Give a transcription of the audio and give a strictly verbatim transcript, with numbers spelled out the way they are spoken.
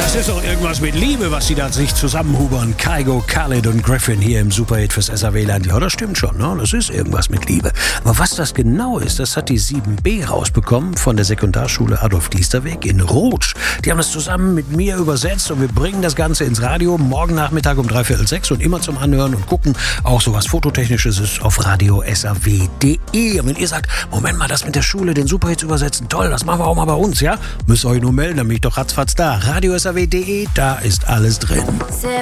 Das ist doch irgendwas mit Liebe, was sie da sich zusammenhubern. Kygo, Khaled und Griffin hier im Superhit fürs S R W-Land. Ja, das stimmt schon, ne? Das ist irgendwas mit Liebe. Aber was das genau ist, das hat die sieben B rausbekommen von der Sekundarschule Adolf Diesterweg in Rutsch. Die haben das zusammen mit mir übersetzt und wir bringen das Ganze ins Radio morgen Nachmittag um dreiviertel sechs und immer zum Anhören und gucken. Auch so was Fototechnisches ist auf radio s r w punkt d e. Und wenn ihr sagt, Moment mal, das mit der Schule, den Superhit übersetzen, toll, das machen wir auch mal bei uns, ja? Müsst ihr euch nur melden, dann bin ich doch ratzfatz da. radio s r w punkt d e, da ist alles drin.